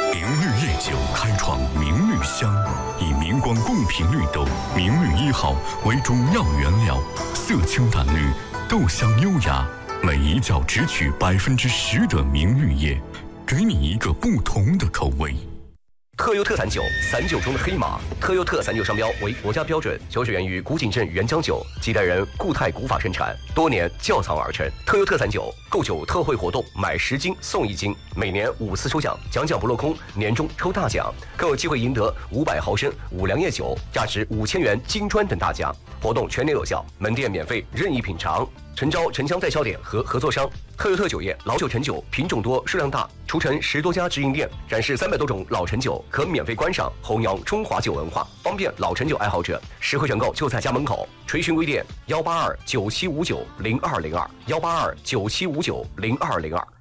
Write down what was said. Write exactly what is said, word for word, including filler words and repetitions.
明绿夜酒开创明绿香，以明光贡品绿豆明绿一号为主要原料，色清淡绿，豆香优雅，每一窖只取百分之十的明绿叶，给你一个不同的口味。 特优特散酒，散酒中的黑马。特优特散酒商标为国家标准，酒水源于古井镇原浆酒，几代人固态古法生产，多年窖藏而成。特优特散酒购酒特惠活动，买十斤送一斤，每年五次抽奖，奖奖不落空，年终抽大奖，更有机会赢得五百毫升五粮液酒，价值五千元金砖等大奖。活动全年有效，门店免费任意品尝。诚招城乡代销点和合作商。特优特酒业老酒陈酒品种多，数量大，除城十多家直营店，展示三百多种老陈酒，可免费观赏，弘扬中华酒文化，方便老陈酒爱好者。实惠选购就在家门口。垂询微店：幺八二九七五九零二零二，幺八二九七五九零二零二。